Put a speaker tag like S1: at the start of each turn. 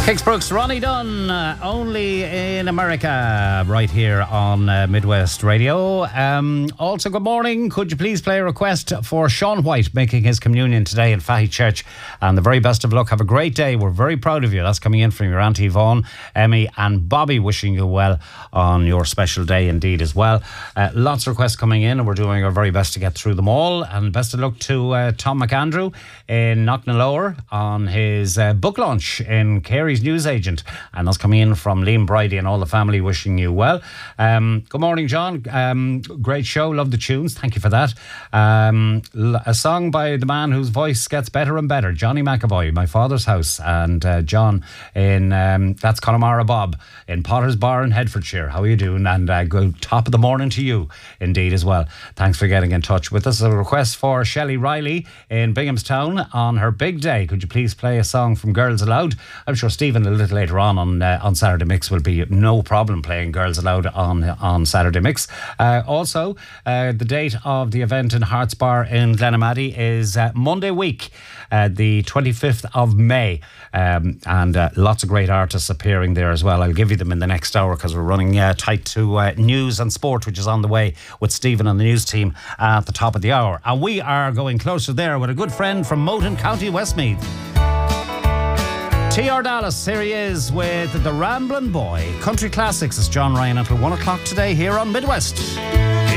S1: Kix Brooks, Ronnie Dunn, only in America, right here on Midwest Radio. Also, good morning. Could you please play a request for Sean White making his communion today in Fahy Church? And the very best of luck. Have a great day. We're very proud of you. That's coming in from your Auntie Yvonne, Emmy and Bobby, wishing you well on your special day indeed as well. Lots of requests coming in, and we're doing our very best to get through them all. And best of luck to Tom McAndrew in Knocknalower on his book launch in Carey's Newsagent, and that's coming in from Liam Bridie and all the family, wishing you well. Good morning, John. Great show, love the tunes, thank you for that. A song by the man whose voice gets better and better, Johnny McAvoy, My Father's House. And John in that's Connemara Bob in Potter's Bar in Hertfordshire. How are you doing? And good top of the morning to you indeed as well. Thanks for getting in touch with us. A request for Shelley Riley in Binghamstown on her big day. Could you please play a song from Girls Aloud? I'm sure Stephen a little later on Saturday Mix will be no problem playing Girls Aloud on Saturday Mix. Also, the date of the event in Hearts Bar in Glenamaddy is Monday week, the 25th of May. And lots of great artists appearing there as well. I'll give you them in the next hour because we're running tight to news and sport, which is on the way with Stephen and the news team at the top of the hour. And we are going closer there with a good friend from Moton, County Westmeath. T.R. Dallas, here he is with The Ramblin' Boy. Country Classics. It's John Ryan until 1 o'clock today here on Midwest.